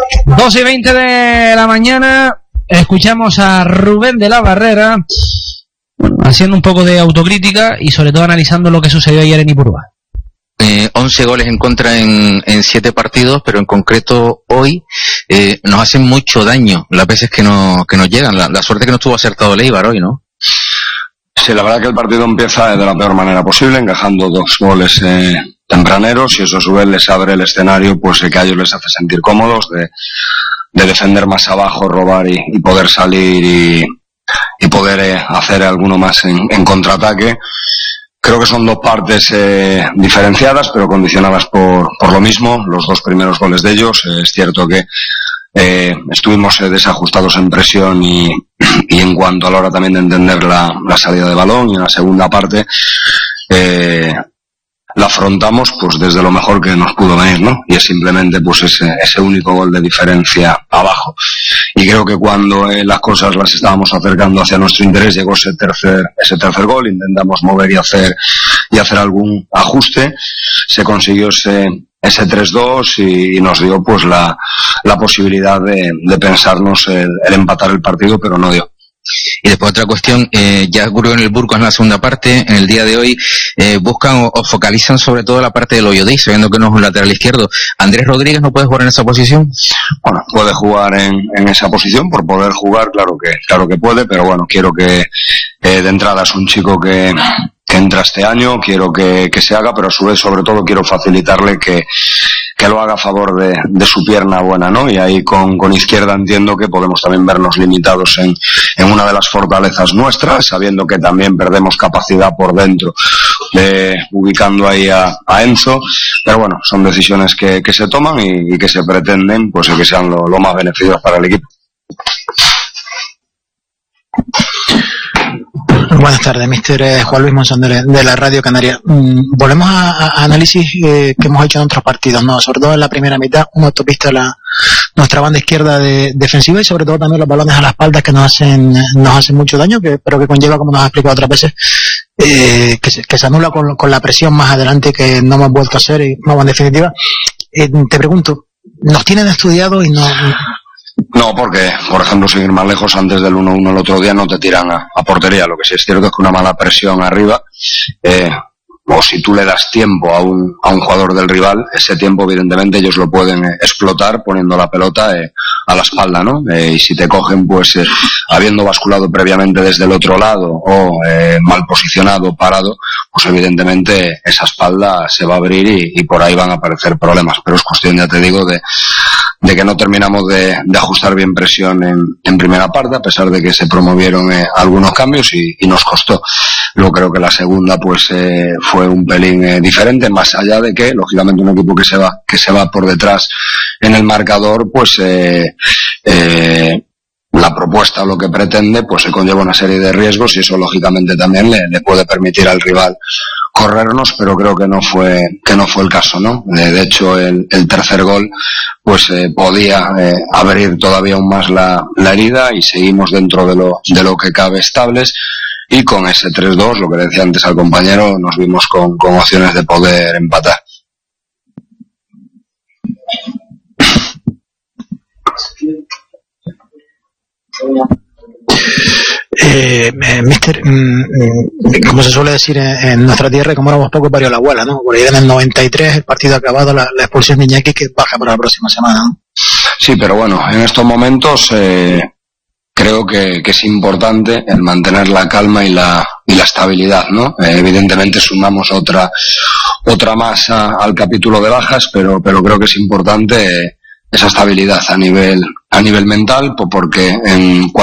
2:20 de la mañana, escuchamos a Rubén de la Barrera, haciendo un poco de autocrítica y sobre todo analizando lo que sucedió ayer en Ipurúa. 11 goles en contra en 7 partidos, pero en concreto hoy nos hacen mucho daño las veces que nos llegan. La suerte que no estuvo acertado Leibar hoy, ¿no? Sí, la verdad que el partido empieza de la peor manera posible, encajando 2 goles tempraneros, y eso a su vez les abre el escenario, pues que a ellos les hace sentir cómodos, de defender más abajo, robar y poder salir y poder hacer alguno más en contraataque. Creo que son 2 partes diferenciadas, pero condicionadas por lo mismo, los 2 primeros goles de ellos. Es cierto que estuvimos desajustados en presión y en cuanto a la hora también de entender la salida de balón, y en la segunda parte la afrontamos pues desde lo mejor que nos pudo venir, ¿no? Y es simplemente pues ese único gol de diferencia abajo. Y creo que cuando las cosas las estábamos acercando hacia nuestro interés, llegó ese tercer gol, intentamos mover y hacer algún ajuste, se consiguió ese 3-2 y nos dio pues la posibilidad de pensarnos el empatar el partido, pero no dio. Y después otra cuestión, ya ocurrió en el Burgos en la segunda parte, en el día de hoy buscan o focalizan sobre todo la parte del Oyodí, sabiendo que no es un lateral izquierdo. ¿Andrés Rodríguez no puede jugar en esa posición? Bueno, puede jugar en esa posición, por poder jugar, claro que puede, pero bueno, quiero que de entrada es un chico que entra este año, quiero que se haga, pero a su vez sobre todo quiero facilitarle que lo haga a favor de su pierna buena, ¿no? Y ahí con izquierda entiendo que podemos también vernos limitados en una de las fortalezas nuestras, sabiendo que también perdemos capacidad por dentro, ubicando ahí a Enzo, pero bueno, son decisiones que se toman y que se pretenden pues que sean lo más beneficiosas para el equipo. Buenas tardes, mister Juan Luis Monzón de la Radio Canaria. Volvemos a análisis que hemos hecho en otros partidos, ¿no? Sobre todo en la primera mitad, una autopista nuestra banda izquierda defensiva, y sobre todo también los balones a la espalda que nos hacen mucho daño, pero que conlleva, como nos ha explicado otras veces, que se anula con la presión más adelante, que no hemos vuelto a hacer. Y vamos, en definitiva, te pregunto, ¿nos tienen estudiado y no...? No, porque, por ejemplo, seguir más lejos, antes del 1-1 el otro día no te tiran a portería. Lo que sí es cierto es que una mala presión arriba, o si tú le das tiempo a un jugador del rival, ese tiempo evidentemente ellos lo pueden explotar poniendo la pelota a la espalda, ¿no? Y si te cogen pues habiendo basculado previamente desde el otro lado o mal posicionado, parado, pues evidentemente esa espalda se va a abrir y por ahí van a aparecer problemas. Pero es cuestión, ya te digo, de que no terminamos de ajustar bien presión en primera parte, a pesar de que se promovieron algunos cambios y nos costó. Luego creo que la segunda pues fue un pelín diferente, más allá de que lógicamente un equipo que se va por detrás en el marcador, pues la propuesta o lo que pretende pues se conlleva una serie de riesgos, y eso lógicamente también le puede permitir al rival corrernos, pero creo que no fue el caso, ¿no? De hecho el tercer gol pues podía abrir todavía aún más la herida, y seguimos dentro de lo que cabe estables, y con ese 3-2, lo que decía antes al compañero, nos vimos con opciones de poder empatar. Mister, como se suele decir en nuestra tierra, como éramos poco parió la abuela, ¿no? Por ahí en el 93, el partido acabado, la expulsión de Iñaki, que baja para la próxima semana, ¿no? Sí, pero bueno, en estos momentos creo que es importante el mantener la calma y la estabilidad, ¿no? Evidentemente sumamos otra más al capítulo de bajas, pero creo que es importante esa estabilidad a nivel mental, porque en